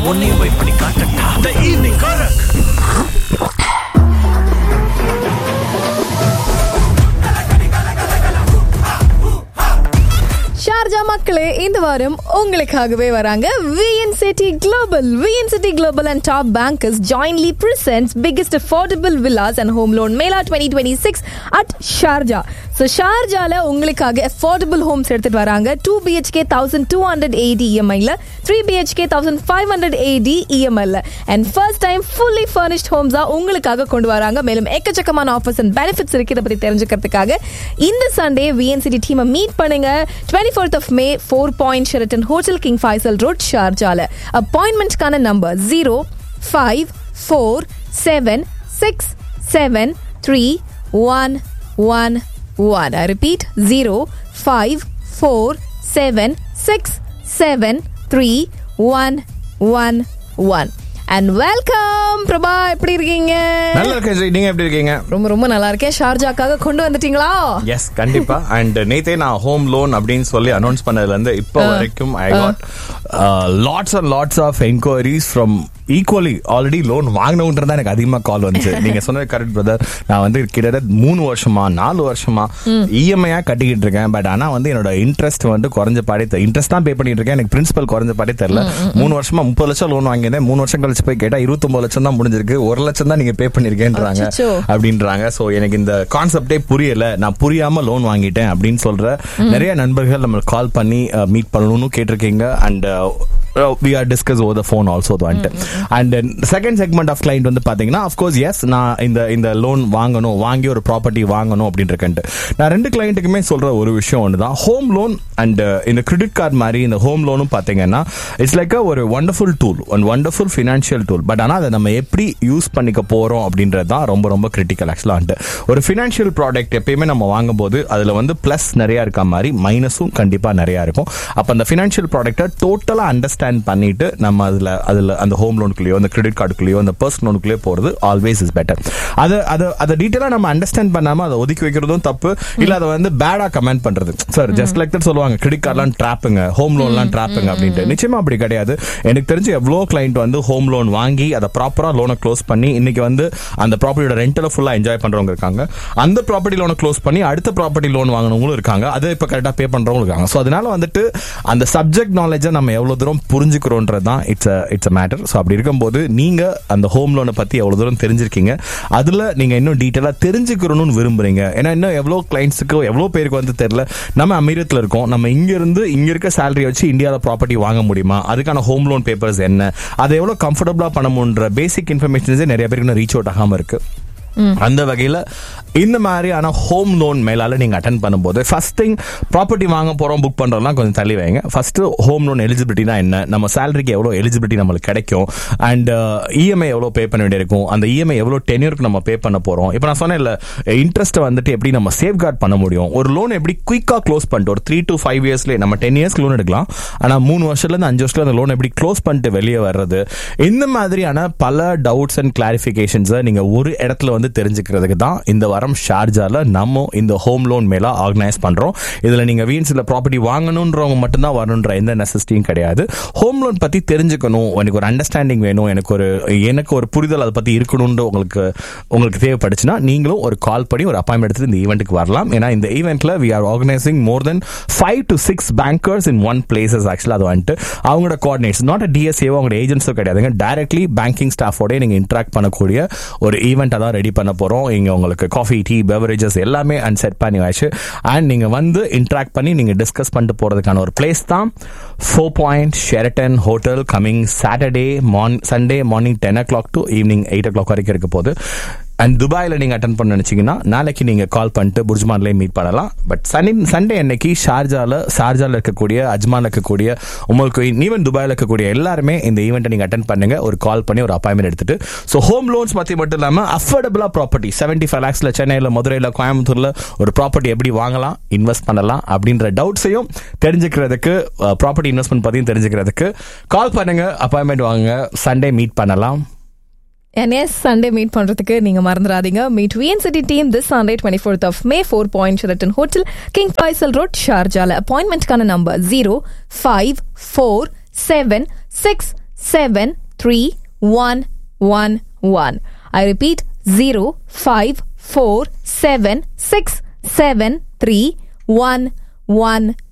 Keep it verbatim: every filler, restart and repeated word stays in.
உன்னையும் போய் பண்ணி காட்டட்டா. The evening Karak. ஷார்ஜா மக்களே, இந்த வாரம் உங்களுக்காகவே வராங்க V N City Global. V N City Global and Top Bankers jointly presents biggest affordable villas and home loan Mela twenty twenty-six at Sharjah. So ஷார்ஜால உங்களுக்காக affordable homes எடுத்துட்டு வராங்க. two B H K one thousand two hundred eighty E M I ல, three B H K one thousand five hundred eighty E M I ல, and first time fully furnished homes ஆ உங்களுக்காக கொண்டு வராங்க. மேலும் எக்கச்சக்கமான offers and benefits இருக்கு. இத பத்தி தெரிஞ்சுக்கிறதுக்காக இந்த சண்டே V N City டீமை மீட் பண்ணுங்க. twenty-fourth of May, four Point Sheraton Hotel, King Faisal Road, Sharjah. Appointment kana number zero five four seven six seven three one one one. I repeat, zero five four seven six seven three one one one. And welcome Prabha, எப்படி இருக்கீங்க? நல்லா இருக்கேன். நீங்க எப்படி இருக்கீங்க? ரொம்ப ரொம்ப நல்லா இருக்கேன். ஷார்ஜாக்காக கொண்டு வந்துட்டீங்களா? எஸ், கண்டிப்பா. அண்ட் நேத்தே நான் ஹோம் லோன் அப்படின்னு சொல்லி அனௌன்ஸ் பண்ணதுல இருந்து இப்போ வரைக்கும் I got lots and lots of enquiries from equally already loan வாங்கினவங்க தான் எனக்கு அதிகமா கால் வந்துச்சு. நீங்க சொன்னது கரெக்ட் பிரதர். நான் வந்து கிட்டத்தட்ட மூணு வருஷமா நாலு வருஷமா இஎம்ஐயா கட்டிக்கிட்டு இருக்கேன். பட் ஆனா வந்து என்னோட இன்ட்ரெஸ்ட் வந்து குறைஞ்ச பாடே இன்ட்ரெஸ்ட் தான் பே பண்ணிட்டு இருக்கேன். எனக்கு பிரின்சிபல் குறைஞ்ச பாடே தெரியல. மூணு வருஷமா முப்பது லட்சம் லோன் வாங்கியிருந்தேன். மூணு வருஷம் கழிச்சு போய் கேட்டா இருபத்தி ஒன்பது லட்சம் தான் முடிஞ்சிருக்கு. ஒரு லட்சம் தான் நீங்க பே பண்ணிருக்கேன்றாங்க அப்படின்றாங்க. சோ எனக்கு இந்த கான்செப்டே புரியல. நான் புரியாம லோன் வாங்கிட்டேன் அப்படின்னு சொல்ற நிறைய நண்பர்கள் நம்ம கால் பண்ணி மீட் பண்ணணும்னு கேட்டிருக்கீங்க. And Uh, we are discuss over the phone also வந்துட்டு. And then second segment of client வந்து பாத்தீங்கன்னா of course yes, நான் இந்த இந்த லோன் வாங்கணும், வாங்கி ஒரு ப்ராப்பர்ட்டி வாங்கணும் அப்படின்னு இருக்கேன். நான் ரெண்டு கிளைண்ட்டுக்குமே சொல்ற ஒரு விஷயம் ஒண்ணுதான், ஹோம் லோன் அண்ட் இந்த கிரெடிட் கார்டு மாதிரி இந்த ஹோம் லோனும் பாத்தீங்கன்னா இட்ஸ் லைக் ஒரு wonderful tool, one wonderful financial tool. But ஆனா அதை நம்ம எப்படி யூஸ் பண்ணிக்க போறோம் அப்படின்றது தான் ரொம்ப ரொம்ப கிரிட்டிக்கல். ஆக்சுவலா ஒரு ஃபினான்ஷியல் ப்ராடக்ட் எப்பயுமே நம்ம வாங்கும் போது அதுல வந்து பிளஸ் நிறைய இருக்க மாதிரி மைனஸும் கண்டிப்பா நிறைய இருக்கும். அப்ப அந்த ஃபினான்ஷியல் ப்ராடக்ட்டை டோட்டலா அண்டர்ஸ்டாண்ட் பண்ணிட்டு நம்ம அதுல அதுல அந்த ஹோம் லோனுக்குள்ளயோ அந்த கிரெடிட் கார்டுக்குள்ளயோ அந்த பர்சனல் லோனுக்குள்ளேயோ போறது ஆல்வேஸ் இஸ் பெட்டர். அது அது அதை டீட்டெயிலா நம்ம அண்டர்ஸ்டாண்ட் பண்ணாம அதை ஒதுக்கி வைக்கிறதும் தப்பு இல்ல. அதை வந்து பேடா கமெண்ட் பண்றது சார் ஜஸ்ட் லைக் தட் சொல்லுவாங்க, கிரெடிட் கார்ட்லாம் ட்ராப்புங்க, ஹோம் லோன்லாம் ட்ராப்புங்க அப்படின்ட்டு. நிச்சயமா அப்படி கிடையாது. எனக்கு தெரிஞ்சு எவ்வளோ கிளைண்ட் வந்து ஹோம் லோன் வாங்கி அதை ப்ராப்பரா லோனை க்ளோஸ் பண்ணி இன்னைக்கு வந்து அந்த ப்ராப்பர்ட்டியோட ரெண்டல ஃபுல்லா என்ஜாய் பண்றவங்க இருக்காங்க. அந்த ப்ராப்பர்ட்டி லோனை க்ளோஸ் பண்ணி அடுத்த ப்ராப்பர்ட்டி லோன் வாங்கினவங்களும் இருக்காங்க. அதை இப்ப கரெக்டா பே பண்றவங்களும் இருக்காங்க. ஸோ அதனால வந்துட்டு அந்த சப்ஜெக்ட் நாலேஜை நம்ம எவ்வளவு தூரம் புரிஞ்சுக்கிறோன்றதுதான் இட்ஸ் இட்ஸ் மேட்டர். ஸோ அப்படி இருக்கும்போது நீங்க அந்த ஹோம் லோனை பத்தி எவ்வளவு தூரம் தெரிஞ்சிருக்கீங்க, அதுல நீங்க இன்னும் டீட்டெயிலா தெரிஞ்சுக்கணும்னு விரும்புறீங்க. ஏன்னா இன்னும் எவ்வளவு கிளைண்ட்ஸுக்கு எவ்வளவு பேருக்கு வந்து தெரியல, நம்ம அமீரத்துல இருக்கோம், நம்ம இங்க இருந்து இங்க இருக்க சேலரி வச்சு இந்தியாவில் ப்ராப்பர்ட்டி வாங்க முடியுமா, அதுக்கான ஹோம் லோன் பேப்பர்ஸ் என்ன, அதை எவ்வளவு கம்ஃபர்டபுளா பண்ண முடியுன்ற பேசிக் இன்ஃபர்மேஷன்ஸே நிறைய பேருக்கு ரீச் அவுட் ஆகாம இருக்கு. அந்த வகையில் இந்த மாதிரியான ஹோம் லோன் மேலால நீங்க அட்டென்ட் பண்ணும்போது ஃபர்ஸ்ட் திங், ப்ராப்பர்ட்டி வாங்க போறோம் புக் பண்றோம்லாம் கொஞ்சம் தள்ளி வைங்க. ஃபர்ஸ்ட் ஹோம் லோன் எலிஜிபிலிட்டினா என்ன, நம்ம சேலரிக்கு எவ்வளவு எலிஜிபிலிட்டி நம்மளுக்கு கிடைக்கும், அண்ட் இஎம்ஐ எவ்வளவு பே பண்ண வேண்டியிருக்கும், அந்த இஎம்ஐ எவ்வளவு டென்யூருக்கு நம்ம பே பண்ண போறோம். இப்போ நான் சொன்னேன் இல்ல, இன்ட்ரெஸ்ட் வந்துட்டு எப்படி நம்ம சேஃப் கார்ட் பண்ண முடியும், ஒரு லோன் எப்படி குயிக்கா க்ளோஸ் பண்ணிட்டு ஒரு த்ரீ டு ஃபைவ் இயர்ஸ்ல நம்ம டென் இயர்ஸ் லோன் எடுக்கலாம், ஆனா மூணு வருஷத்துல இருந்து அஞ்சு வருஷத்துல அந்த லோன் எப்படி க்ளோஸ் பண்ணிட்டு வெளியே வர்றது, இந்த மாதிரியான பல டவுட்ஸ் அண்ட் கிளாரிபிகேஷன்ஸை நீங்க ஒரு இடத்துல வந்து தெரிஞ்சுக்கிறதுக்கு இந்த வாரம் ஷார்ஜால நம்ம இந்த ஹோம் லோன் மேல ஆர்கனைஸ் பண்றோம். இதுல நீங்க வீன்ஸ்ல ப்ராப்பர்ட்டி வாங்கணும்ன்றவங்க மட்டும் தான் வரணும்ன்ற எந்த நெசசிட்டியும் கிடையாது. ஹோம் லோன் பத்தி தெரிஞ்சுக்கணும், எனக்கு ஒரு அண்டர்ஸ்டாண்டிங் வேணும், எனக்கு ஒரு எனக்கு ஒரு புரிதல் அதை பத்தி இருக்கணும்னு உங்களுக்கு உங்களுக்கு தேவைப்படுச்சுன்னா நீங்களும் ஒரு கால் பண்ணி ஒரு அப்பாயின்மெண்ட் எடுத்து இந்த ஈவெண்ட்டுக்கு வரலாம். ஏன்னா இந்த ஈவெண்ட்ல we are organizing more than five to six bankers in one places. ஆக்சுவலா அது வந்துட்டு அவங்களோட கோஆர்டினேட்ஸ் நாட் டிஎஸ்ஏ அவங்களோட ஏஜென்ட்ஸோ கிடையாதுங்க, டைரக்ட்லி பேங்கிங் ஸ்டாஃபோட நீங்க இன்டராக்ட் பண்ணக்கூடிய ஒரு ஈவெண்ட் தான் ரெடி பண்ண போறோம். இங்க உங்களுக்கு காஃபி, டீ, பெவரேஜஸ் எல்லாமே அண்ட் செட் பண்ணி வச்சு அண்ட் நீங்க வந்து இன்டராக்ட் பண்ணி நீங்க டிஸ்கஸ் பண்ணிட்டு போறதுக்கான ஒரு பிளேஸ் தான் four point Sheraton hotel. Coming Saturday morning Sunday morning ten O clock to evening eight O clock வரைக்கும் இருக்க போது. அண்ட் துபாயில் நீங்க அட்டன் பண்ண நினைச்சீங்கன்னா நாளைக்கு நீங்க கால் பண்ணிட்டு புர்ஜ்மான்லேயே மீட் பண்ணலாம். பட் சனி சண்டே அன்னைக்கு ஷார்ஜால ஷார்ஜால இருக்கக்கூடிய அஜ்மான்ல இருக்கக்கூடிய உங்களுக்கு ஈவன் துபாயில் இருக்கக்கூடிய எல்லாருமே இந்த ஈவெண்ட்டை நீங்க அட்டன் பண்ணுங்க, ஒரு கால் பண்ணி ஒரு அப்பாயின்மெண்ட் எடுத்துட்டு. ஸோ ஹோம் லோன்ஸ் பத்தி மட்டும் இல்லாம அஃபோர்டபுளா ப்ராப்பர்ட்டி செவன்டி ஃபைவ் லேக்ஸ்ல சென்னையில, மதுரையில, கோயம்புத்தூர்ல ஒரு ப்ராப்பர்ட்டி எப்படி வாங்கலாம், இன்வெஸ்ட் பண்ணலாம் அப்படின்ற டவுட்ஸையும் தெரிஞ்சுக்கிறதுக்கு, ப்ராப்பர்ட்டி இன்வெஸ்ட்மெண்ட் பத்தியும் தெரிஞ்சுக்கிறதுக்கு கால் பண்ணுங்க, அப்பாயின்மெண்ட் வாங்குங்க, சண்டே மீட் பண்ணலாம். And yes, Sunday meet பண்றதுக்கு நீங்க மறந்துடாதீங்க. Meet V N City team this Sunday twenty-fourth of May, four Point Sheraton Hotel, King Faisal Road, Sharjah. Appointment கான number zero five four seven six seven three one one one. I repeat, zero five four seven six seven three one one